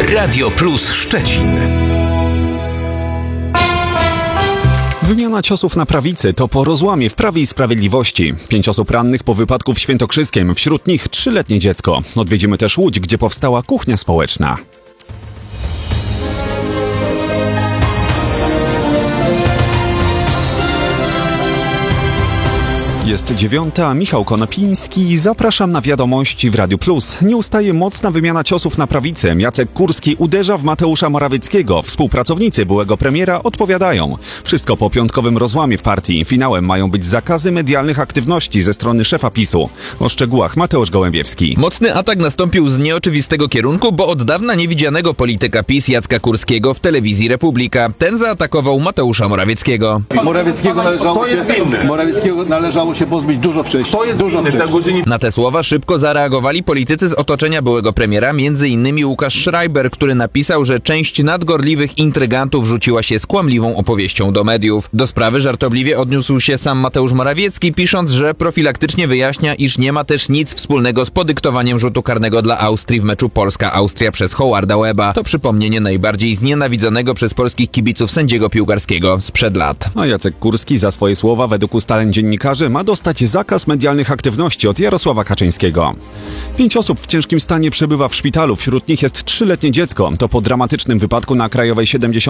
Radio Plus Szczecin. Wymiana ciosów na prawicy to po rozłamie w Prawie i Sprawiedliwości. 5 osób rannych po wypadku w Świętokrzyskiem, wśród nich 3-letnie dziecko. Odwiedzimy też Łódź, gdzie powstała kuchnia społeczna. Jest 9:00, Michał Konopiński. Zapraszam na wiadomości w Radiu Plus. Nie ustaje mocna wymiana ciosów na prawicy. Jacek Kurski uderza w Mateusza Morawieckiego. Współpracownicy byłego premiera odpowiadają. Wszystko po piątkowym rozłamie w partii. Finałem mają być zakazy medialnych aktywności ze strony szefa PiS-u. O szczegółach Mateusz Gołębiewski. Mocny atak nastąpił z nieoczywistego kierunku, bo od dawna niewidzianego polityka PiS Jacka Kurskiego w telewizji Republika. Ten zaatakował Mateusza Morawieckiego. Morawieckiego należało się pozbyć dużo wcześniej. To jest dużo wcześniej. Na te słowa szybko zareagowali politycy z otoczenia byłego premiera, m.in. Łukasz Schreiber, który napisał, że część nadgorliwych intrygantów rzuciła się z kłamliwą opowieścią do mediów. Do sprawy żartobliwie odniósł się sam Mateusz Morawiecki, pisząc, że profilaktycznie wyjaśnia, iż nie ma też nic wspólnego z podyktowaniem rzutu karnego dla Austrii w meczu Polska-Austria przez Howarda Webba. To przypomnienie najbardziej znienawidzonego przez polskich kibiców sędziego piłkarskiego sprzed lat. A Jacek Kurski za swoje słowa według ustaleń dziennikarzy ma dostać zakaz medialnych aktywności od Jarosława Kaczyńskiego. 5 osób w ciężkim stanie przebywa w szpitalu, wśród nich jest 3-letnie dziecko. To po dramatycznym wypadku na Krajowej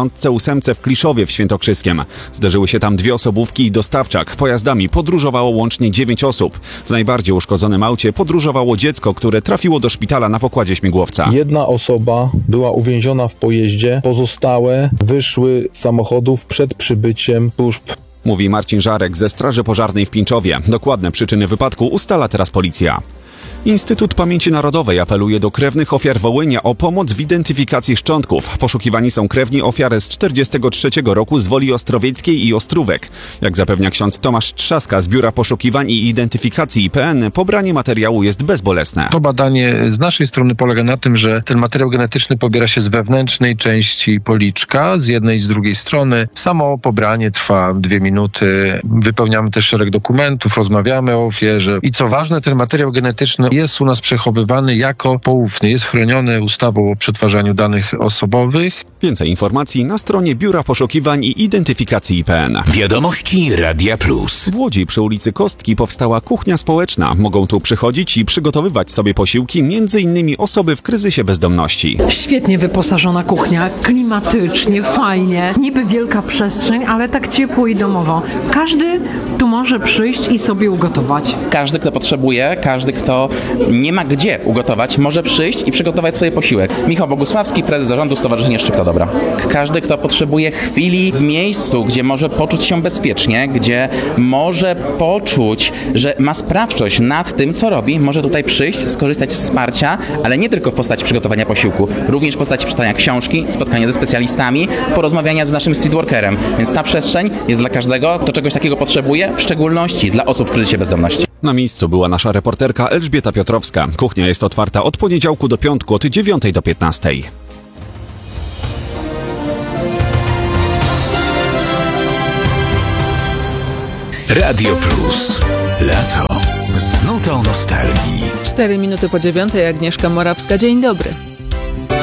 78 w Kliszowie w Świętokrzyskiem. Zderzyły się tam 2 osobówki i dostawczak. Pojazdami podróżowało łącznie 9 osób. W najbardziej uszkodzonym aucie podróżowało dziecko, które trafiło do szpitala na pokładzie śmigłowca. Jedna osoba była uwięziona w pojeździe, pozostałe wyszły z samochodów przed przybyciem służb. Mówi Marcin Żarek ze Straży Pożarnej w Pińczowie. Dokładne przyczyny wypadku ustala teraz policja. Instytut Pamięci Narodowej apeluje do krewnych ofiar Wołynia o pomoc w identyfikacji szczątków. Poszukiwani są krewni ofiar z 1943 roku z Woli Ostrowieckiej i Ostrówek. Jak zapewnia ksiądz Tomasz Trzaska z Biura Poszukiwań i Identyfikacji IPN, pobranie materiału jest bezbolesne. To badanie z naszej strony polega na tym, że ten materiał genetyczny pobiera się z wewnętrznej części policzka, z jednej i z drugiej strony. Samo pobranie trwa 2 minuty. Wypełniamy też szereg dokumentów, rozmawiamy o ofierze. I co ważne, ten materiał genetyczny jest u nas przechowywany jako poufny. Jest chroniony ustawą o przetwarzaniu danych osobowych. Więcej informacji na stronie Biura Poszukiwań i Identyfikacji IPN. Wiadomości Radia Plus. W Łodzi przy ulicy Kostki powstała kuchnia społeczna. Mogą tu przychodzić i przygotowywać sobie posiłki m.in. osoby w kryzysie bezdomności. Świetnie wyposażona kuchnia, klimatycznie, fajnie. Niby wielka przestrzeń, ale tak ciepło i domowo. Każdy tu może przyjść i sobie ugotować. Każdy, kto potrzebuje, każdy, kto nie ma gdzie ugotować, może przyjść i przygotować sobie posiłek. Michał Bogusławski, prezes zarządu Stowarzyszenia Szczypta Dobra. Każdy, kto potrzebuje chwili w miejscu, gdzie może poczuć się bezpiecznie, gdzie może poczuć, że ma sprawczość nad tym, co robi, może tutaj przyjść, skorzystać z wsparcia, ale nie tylko w postaci przygotowania posiłku, również w postaci przeczytania książki, spotkania ze specjalistami, porozmawiania z naszym streetworkerem. Więc ta przestrzeń jest dla każdego, kto czegoś takiego potrzebuje, w szczególności dla osób w kryzysie bezdomności. Na miejscu była nasza reporterka Elżbieta Piotrowska. Kuchnia jest otwarta od poniedziałku do piątku od 9 do 15. Radio Plus. Lato. Z nutą nostalgii. 4 minuty po 9. Agnieszka Morawska. Dzień dobry.